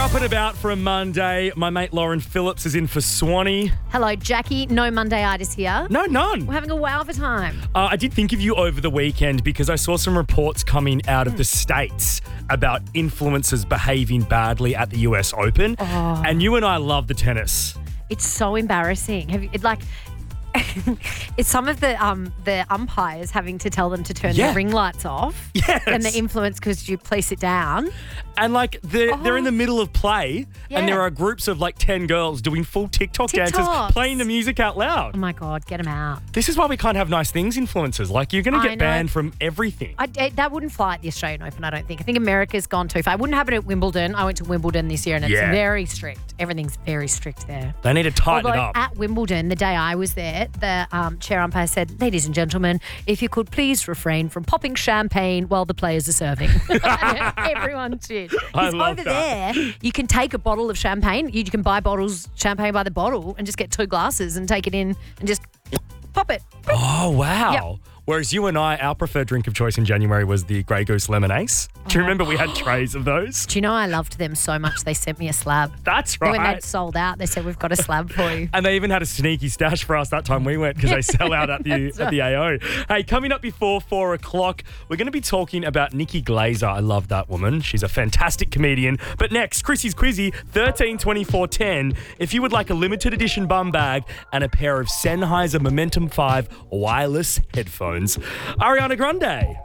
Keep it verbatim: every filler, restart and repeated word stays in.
up and about for a Monday. My mate Lauren Phillips is in for Swanee. Hello, Jackie. No Monday-itis here. No, none. We're having a wow of a time. Uh, I did think of you over the weekend because I saw some reports coming out of the States about influencers behaving badly at the U S Open. Oh. And you and I love the tennis. It's so embarrassing. Have you, it, like, it's some of the um the umpires having to tell them to turn Yeah. their ring lights off. Yes. And the influence because you please sit down. And like they're, Oh. they're in the middle of play Yeah. and there are groups of like ten girls doing full TikTok dances, TikToks. playing the music out loud. Oh my God, get them out. This is why we can't have nice things influencers. Like you're going to I get know. banned from everything. I, I- that wouldn't fly at the Australian Open, I don't think. I think America's gone too far. It wouldn't happen at Wimbledon. I went to Wimbledon this year and it's Yeah. very strict. Everything's very strict there. They need to tighten Although it up. at Wimbledon, the day I was there, the um, chair umpire said, "Ladies and gentlemen, if you could please refrain from popping champagne while the players are serving." Everyone did. I Because love over that. there, you can take a bottle of champagne. You can buy bottles champagne by the bottle and just get two glasses and take it in and just pop it. Oh, wow. Yep. Whereas you and I, our preferred drink of choice in January was the Grey Goose Lemon Ace. Do you remember we had trays of those? Do you know I loved them so much they sent me a slab. That's When right. they'd sold out, they said, "We've got a slab for you." And they even had a sneaky stash for us that time we went because they sell out at the That's at the A O. Hey, coming up before four o'clock, we're going to be talking about Nikki Glazer. I love that woman. She's a fantastic comedian. But next, Chrissy's Quizzy, thirteen twenty-four ten. If you would like a limited edition bum bag and a pair of Sennheiser Momentum five wireless headphones. Ariana Grande.